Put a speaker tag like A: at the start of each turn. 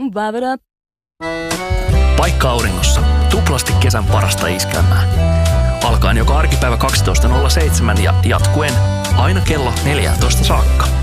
A: Paikka auringossa. Tuplasti kesän parasta iskelmää. Alkaen joka arkipäivä 12.07 ja jatkuen aina kello 14 saakka.